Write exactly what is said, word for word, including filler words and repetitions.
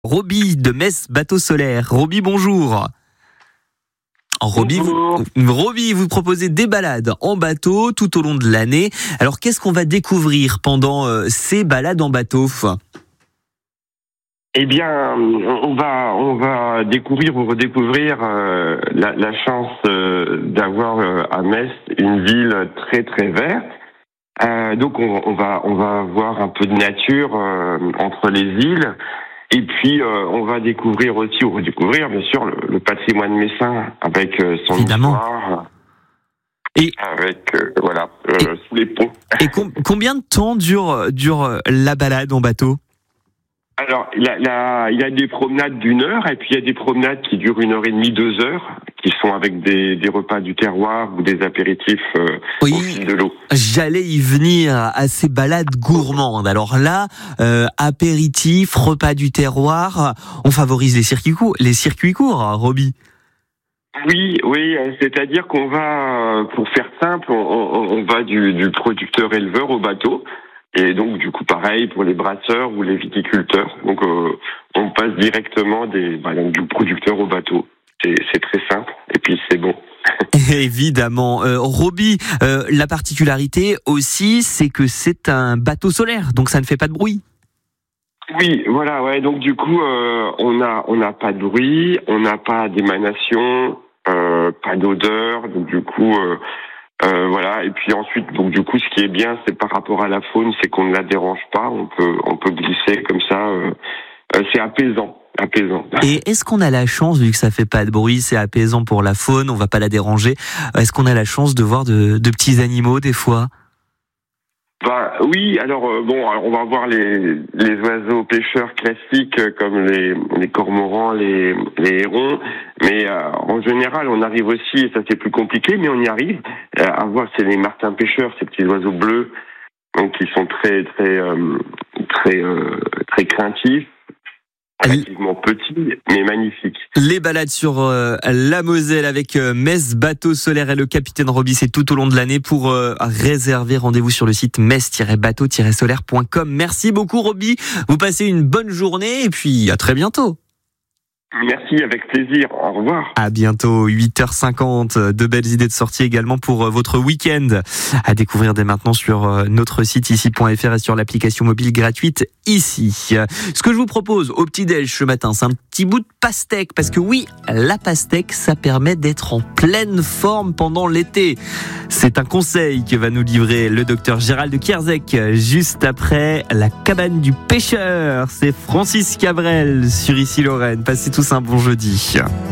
Roby de Metz Bateau Solaire. Roby, bonjour. Roby, vous, Roby, vous proposez des balades en bateau tout au long de l'année. Alors, qu'est-ce qu'on va découvrir pendant euh, ces balades en bateau ? Eh bien, on va on va découvrir ou redécouvrir euh, la, la chance euh, d'avoir euh, à Metz une ville très très verte. Euh, donc, on, on va on va voir un peu de nature euh, entre les îles. Et puis, euh, on va découvrir aussi, ou redécouvrir, bien sûr, le, le patrimoine messin avec euh, son Évidemment. histoire, et avec, euh, voilà, euh, et, sous les ponts. Et com- combien de temps dure, dure la balade en bateau ? Alors, il y, a, il, y a, il y a des promenades d'une heure, et puis il y a des promenades qui durent une heure et demie, deux heures, qui sont avec des, des repas du terroir ou des apéritifs euh, oui, au fil de l'eau. J'allais y venir à ces balades gourmandes. Alors là, euh, apéritifs, repas du terroir, on favorise les circuits courts, les circuits courts, Roby. Oui, oui, c'est-à-dire qu'on va, pour faire simple, on, on, on va du, du producteur-éleveur au bateau. Et donc, du coup, pareil pour les brasseurs ou les viticulteurs. Donc, euh, on passe directement des, bah, donc, du producteur au bateau. C'est, c'est très simple. Et puis, c'est bon. Évidemment. Euh, Roby, euh, la particularité aussi, c'est que c'est un bateau solaire. Donc, ça ne fait pas de bruit. Oui, voilà, ouais. Donc, du coup, euh, on a, on n'a pas de bruit, on n'a pas d'émanation, euh, pas d'odeur. Donc, du coup, euh, Euh, voilà, et puis ensuite, donc du coup, ce qui est bien, c'est par rapport à la faune, c'est qu'on ne la dérange pas, on peut, on peut glisser comme ça, euh, euh, c'est apaisant, apaisant. Et est-ce qu'on a la chance, vu que ça fait pas de bruit, c'est apaisant pour la faune, on va pas la déranger, est-ce qu'on a la chance de voir de, de petits animaux des fois ? Bah oui, alors euh, bon, alors on va voir les les oiseaux pêcheurs classiques euh, comme les les cormorans, les les hérons, mais euh, en général, on arrive aussi, et ça c'est plus compliqué, mais on y arrive euh, à voir, c'est les martins pêcheurs, ces petits oiseaux bleus, donc qui sont très très euh, très euh, très craintifs. Relativement petit, mais magnifique. Les balades sur euh, la Moselle avec euh, Metz Bateau Solaire et le capitaine Roby, c'est tout au long de l'année. Pour euh, réserver, rendez-vous sur le site metz tiret bateau tiret solaire point com. Merci beaucoup Roby, vous passez une bonne journée et puis à très bientôt. Merci, avec plaisir. Au revoir. À bientôt, huit heures cinquante. De belles idées de sortie également pour votre week-end. À découvrir dès maintenant sur notre site ici point f r et sur l'application mobile gratuite ici. Ce que je vous propose au petit-déj ce matin, c'est un petit bout de pastèque. Parce que oui, la pastèque, ça permet d'être en pleine forme pendant l'été. C'est un conseil que va nous livrer le docteur Gérald Kierzek juste après la cabane du pêcheur. C'est Francis Cabrel sur Ici Lorraine. Passez tous un bon jeudi.